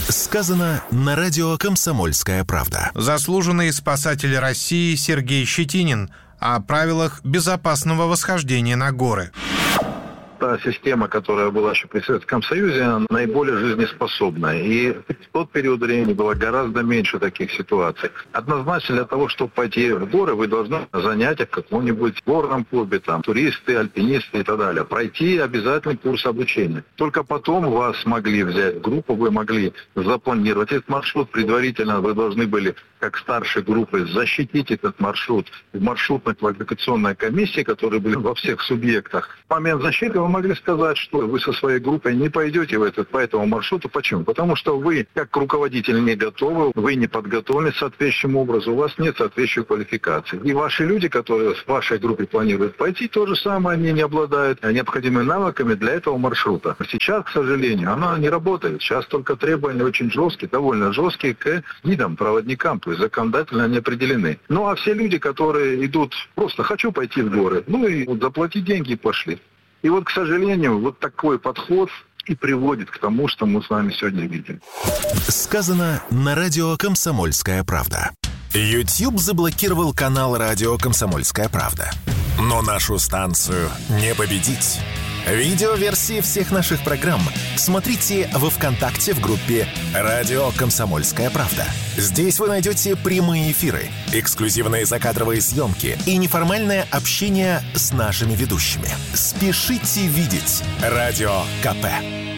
Сказано на радио «Комсомольская правда». Заслуженный спасатель России Сергей Щетинин о правилах безопасного восхождения на горы. Та система, которая была еще при Советском Союзе, она наиболее жизнеспособная. И в тот период времени было гораздо меньше таких ситуаций. Однозначно для того, чтобы пойти в горы, вы должны занятия в каком-нибудь горном клубе, там, туристы, альпинисты и так далее. Пройти обязательный курс обучения. Только потом вас могли взять в группу, вы могли запланировать этот маршрут. Предварительно вы должны были, как старшей группы, защитить этот маршрут в маршрутно-квалификационной комиссии, которые были во всех субъектах. В момент защиты вы могли сказать, что вы со своей группой не пойдете по этому маршруту. Почему? Потому что вы, как руководитель, не готовы, вы не подготовлены соответствующим образом, у вас нет соответствующей квалификации. И ваши люди, которые в вашей группе планируют пойти, то же самое, они не обладают необходимыми навыками для этого маршрута. Сейчас, к сожалению, она не работает. Сейчас только требования очень жесткие, довольно жесткие к гидам, проводникам, то есть законодательно они определены. Ну а все люди, которые идут просто «хочу пойти в горы», ну и вот заплатить деньги и пошли. И вот, к сожалению, вот такой подход и приводит к тому, что мы с вами сегодня видим. Сказано на радио «Комсомольская правда». YouTube заблокировал канал радио «Комсомольская правда». Но нашу станцию не победить. Видеоверсии всех наших программ смотрите во ВКонтакте в группе «Радио Комсомольская правда». Здесь вы найдете прямые эфиры, эксклюзивные закадровые съемки и неформальное общение с нашими ведущими. Спешите видеть Радио КП.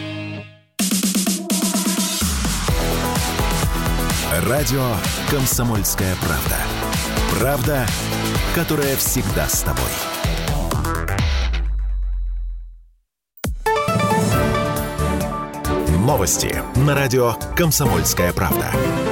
Радио «Комсомольская правда». Правда, которая всегда с тобой. Новости на радио «Комсомольская правда».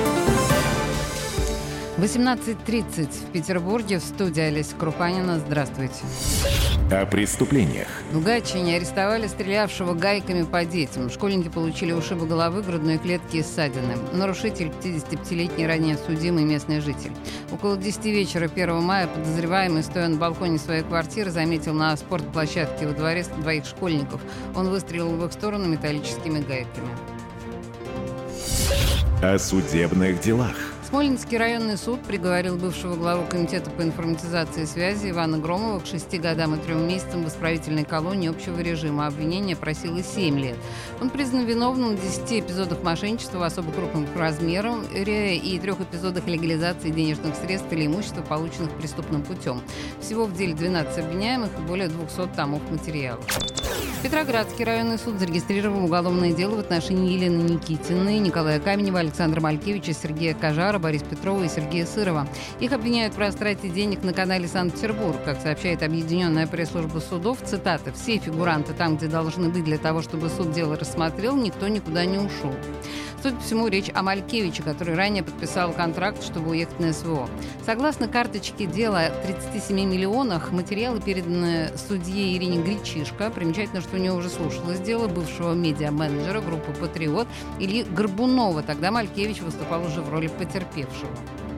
18:30 в Петербурге. В студии Олеся Крупанина. Здравствуйте. О преступлениях. В Гатчине арестовали стрелявшего гайками по детям. Школьники получили ушибы головы, грудной клетки и ссадины. Нарушитель 55-летний ранее судимый местный житель. Около 10 вечера 1 мая подозреваемый, стоя на балконе своей квартиры, заметил на спортплощадке во дворе двоих школьников. Он выстрелил в их сторону металлическими гайками. О судебных делах. Смольнинский районный суд приговорил бывшего главу Комитета по информатизации и связи Ивана Громова к 6 годам и 3 месяцам в исправительной колонии общего режима. Обвинение просило 7 лет. Он признан виновным в 10 эпизодах мошенничества в особо крупном размере и 3 эпизодах легализации денежных средств или имущества, полученных преступным путем. Всего в деле 12 обвиняемых и более 200 томов материалов. Петроградский районный суд зарегистрировал уголовное дело в отношении Елены Никитиной, Николая Каменева, Александра Малькевича, Сергея Кажара, Бориса Петрова и Сергея Сырова. Их обвиняют в растрате денег на канале «Санкт-Петербург». Как сообщает объединенная пресс-служба судов, цитата: «Все фигуранты там, где должны быть для того, чтобы суд дело рассмотрел, никто никуда не ушел». Судя по всему, речь о Малькевиче, который ранее подписал контракт, чтобы уехать на СВО. Согласно карточке дела о 37 миллионах, материалы переданы судье Ирине Гречишко. Примечательно, что у нее уже слушалось дело бывшего медиа-менеджера группы «Патриот» Ильи Горбунова. Тогда Малькевич выступал уже в роли потерпевшего.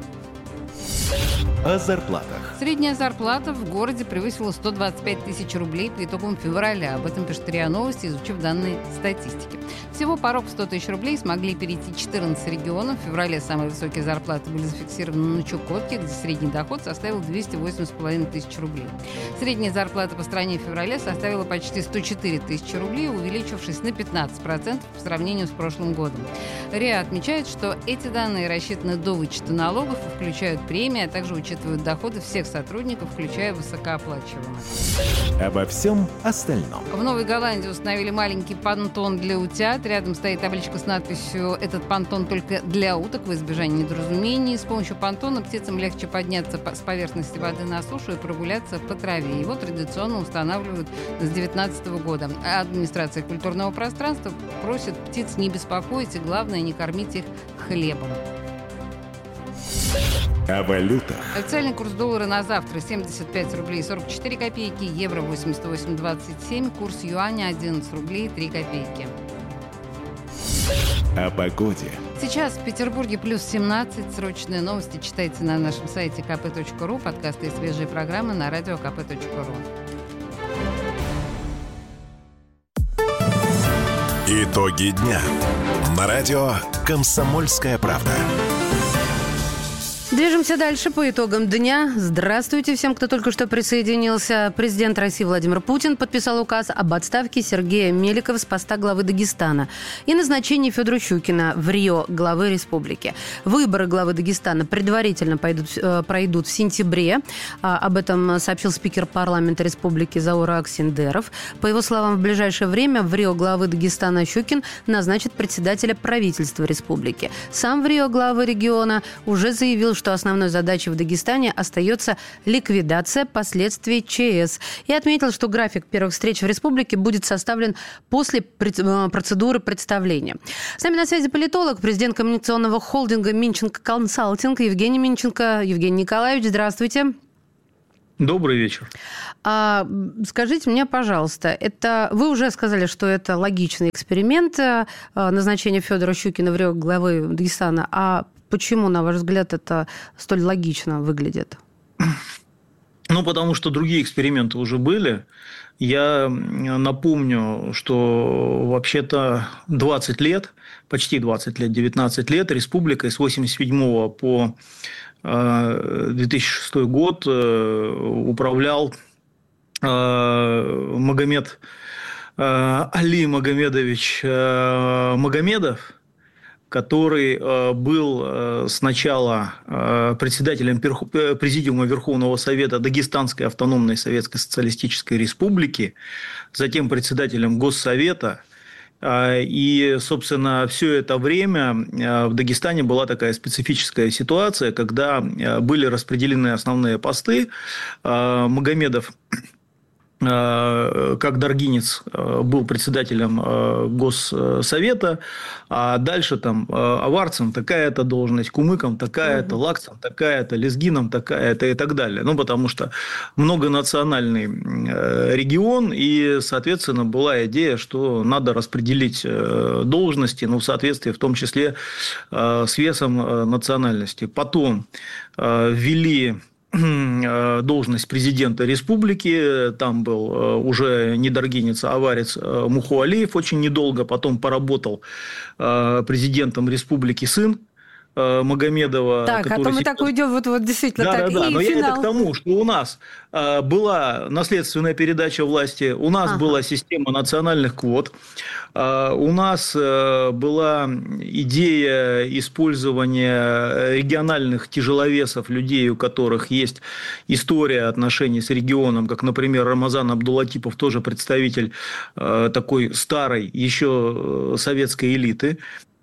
О зарплатах. Средняя зарплата в городе превысила 125 тысяч рублей по итогам февраля. Об этом пишет РИА Новости, изучив данные статистики. Всего порог в 100 тысяч рублей смогли перейти 14 регионов. В феврале самые высокие зарплаты были зафиксированы на Чукотке, где средний доход составил 208,5 тысяч рублей. Средняя зарплата по стране в феврале составила почти 104 тысячи рублей, увеличившись на 15% по сравнению с прошлым годом. РИА отмечает, что эти данные рассчитаны до вычета налогов и включают премии, а также учитывают доходы всех сотрудников, включая высокооплачиваемых. Обо всем остальном. В Новой Голландии установили маленький понтон для утят. Рядом стоит табличка с надписью «Этот понтон только для уток» в избежание недоразумений. С помощью понтона птицам легче подняться с поверхности воды на сушу и прогуляться по траве. Его традиционно устанавливают с 2019 года. А администрация культурного пространства просит птиц не беспокоить и, главное, не кормить их хлебом. О валютах. Официальный курс доллара на завтра 75 рублей 44 копейки, евро 88,27, курс юаня 11 рублей 3 копейки. О погоде. Сейчас в Петербурге плюс 17. Срочные новости читайте на нашем сайте kp.ru, подкасты и свежие программы на радио kp.ru. Итоги дня на радио «Комсомольская правда». Движемся дальше по итогам дня. Здравствуйте всем, кто только что присоединился. Президент России Владимир Путин подписал указ об отставке Сергея Меликова с поста главы Дагестана и назначении Федора Щукина в Рио главы республики. Выборы главы Дагестана предварительно пройдут в сентябре. Об этом сообщил спикер парламента республики Заур Аксендеров. По его словам, в ближайшее время в Рио главы Дагестана Щукин назначит председателя правительства республики. Сам в Рио главы региона уже заявил, что основной задачей в Дагестане остается ликвидация последствий ЧС. И отметил, что график первых встреч в республике будет составлен после процедуры представления. С нами на связи политолог, президент коммуникационного холдинга «Минченко Консалтинг» Евгений Минченко. Евгений Николаевич, здравствуйте. Добрый вечер. Скажите мне, пожалуйста, это вы уже сказали, что это логичный эксперимент назначения Федора Щукина в Рио главы Дагестана. А почему, на ваш взгляд, это столь логично выглядит? Потому что другие эксперименты уже были. Я напомню, что вообще-то 20 лет, почти 20 лет, 19 лет республикой с 1987 по 2006 год управлял Магомед Али Магомедович Магомедов, который был сначала председателем Президиума Верховного Совета Дагестанской автономной Советской Социалистической Республики, затем председателем Госсовета. И, собственно, все это время в Дагестане была такая специфическая ситуация, когда были распределены основные посты. Магомедов, как даргинец, был председателем Госсовета, а дальше там аварцам такая-то должность, кумыкам такая-то, лакцам такая-то, лезгинам такая-то и так далее. Потому что многонациональный регион, и, соответственно, была идея, что надо распределить должности, в соответствии в том числе с весом национальности. Потом ввели должность президента республики, там был уже не даргинец, а аварец Мухуалиев очень недолго, потом поработал президентом республики сын Магомедова. Так, а то мы так уйдем, вот действительно. Да, так, да, но финал. я это к тому, что у нас была наследственная передача власти, у нас была система национальных квот, у нас была идея использования региональных тяжеловесов, людей, у которых есть история отношений с регионом, как, например, Рамазан Абдулатипов, тоже представитель такой старой еще советской элиты.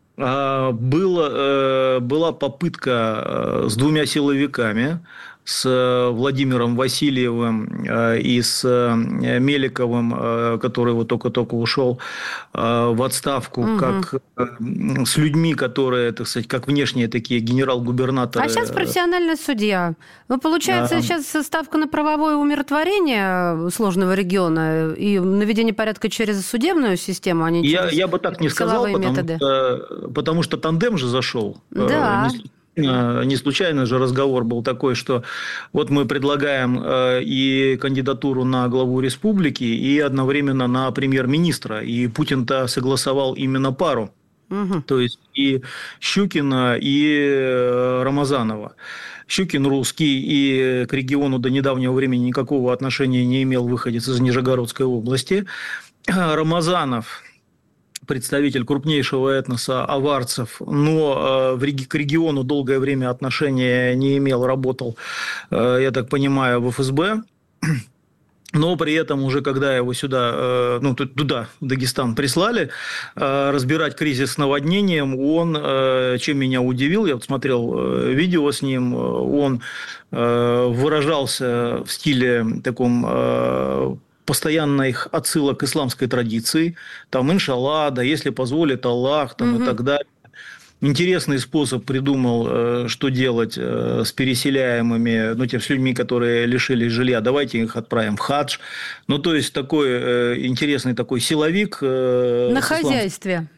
Была попытка с двумя силовиками, с Владимиром Васильевым и с Меликовым, который вот только-только ушел в отставку, как с людьми, которые, так сказать, как внешние такие генерал-губернаторы. А сейчас профессиональный судья. Получается, сейчас ставка на правовое умиротворение сложного региона и наведение порядка через судебную систему, а не через я бы так не сказал, потому что тандем же зашел. Да. Не случайно же разговор был такой, что вот мы предлагаем и кандидатуру на главу республики, и одновременно на премьер-министра. И Путин-то согласовал именно пару. То есть и Щукина, и Рамазанова. Щукин русский и к региону до недавнего времени никакого отношения не имел, выходец из Нижегородской области. Рамазанов представитель крупнейшего этноса аварцев, но к региону долгое время отношения не имел, работал, я так понимаю, в ФСБ. Но при этом уже когда его сюда, туда, в Дагестан, прислали разбирать кризис с наводнением, он, чем меня удивил, я вот смотрел видео с ним, он выражался в стиле таком постоянных отсылок к исламской традиции, там иншалла, да, если позволит Аллах, там, и так далее. Интересный способ придумал, что делать с переселяемыми, с людьми, которые лишились жилья. Давайте их отправим в хадж. То есть, такой интересный такой силовик. На хозяйстве.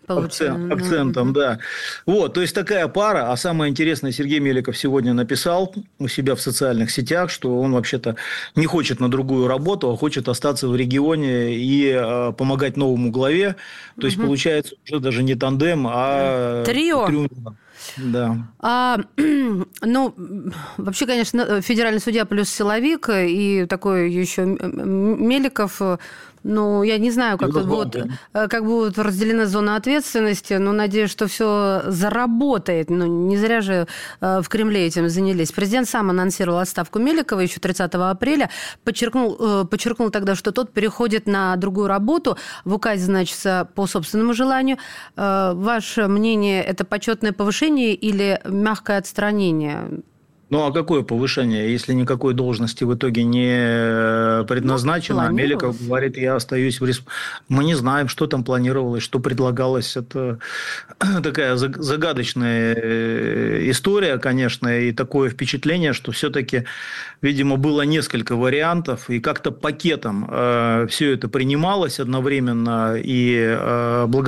акцентом, да. Вот, то есть такая пара. А самое интересное, Сергей Меликов сегодня написал у себя в социальных сетях, что он вообще-то не хочет на другую работу, а хочет остаться в регионе и помогать новому главе. То есть получается уже даже не тандем, а трио. Да. Ну, вообще, конечно, федеральный судья плюс силовик и такой еще Меликов. Ну, я не знаю, как будут разделены зоны ответственности, но надеюсь, что все заработает. Ну, не зря же в Кремле этим занялись. Президент сам анонсировал отставку Меликова еще 30 апреля. Подчеркнул тогда, что тот переходит на другую работу. В указе значится по собственному желанию. Ваше мнение, это почетное повышение или мягкое отстранение? Ну, а какое повышение, если никакой должности в итоге не предназначено? Меликов говорит, я остаюсь в республике. Мы не знаем, что там планировалось, что предлагалось. Это такая загадочная история, конечно, и такое впечатление, что все-таки, видимо, было несколько вариантов, и как-то пакетом все это принималось одновременно, и благодаря